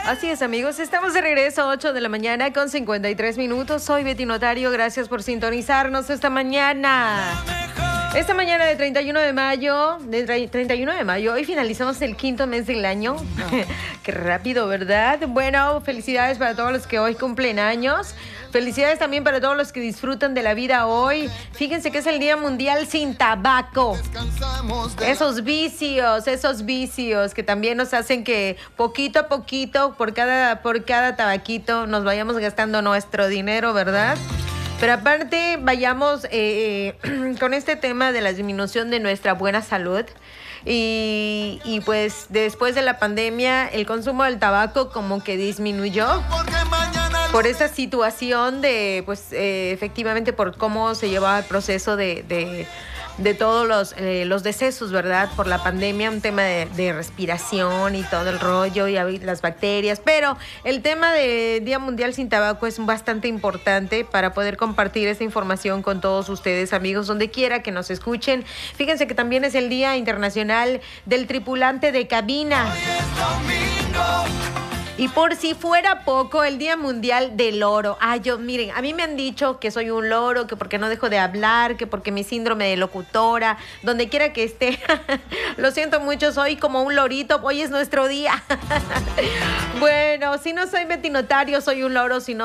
Así es, amigos, estamos de regreso, 8 de la mañana con 53 minutos. Soy Betty Notario, gracias por sintonizarnos esta mañana. Esta mañana de 31 de mayo, hoy finalizamos el quinto mes del año. Qué rápido, ¿verdad? Bueno, felicidades para todos los que hoy cumplen años. Felicidades también para todos los que disfrutan de la vida hoy. Fíjense que es el Día Mundial sin Tabaco. Esos vicios que también nos hacen que poquito a poquito, por cada tabaquito, nos vayamos gastando nuestro dinero, ¿verdad? Pero aparte, vayamos con este tema de la disminución de nuestra buena salud. Y pues después de la pandemia, el consumo del tabaco como que disminuyó por esa situación de, pues, efectivamente, por cómo se llevaba el proceso de todos los decesos, ¿verdad? Por la pandemia, un tema de respiración y todo el rollo y las bacterias. Pero el tema de Día Mundial sin Tabaco es bastante importante para poder compartir esta información con todos ustedes, amigos, donde quiera que nos escuchen. Fíjense que también es el Día Internacional del Tripulante de Cabina. Hoy es domingo. Y por si fuera poco, el Día Mundial del Loro. Miren, a mí me han dicho que soy un loro, que porque no dejo de hablar, que porque mi síndrome de locutora, donde quiera que esté. Lo siento mucho, soy como un lorito, hoy es nuestro día. Bueno, si no soy Betty Notario, soy un loro, si no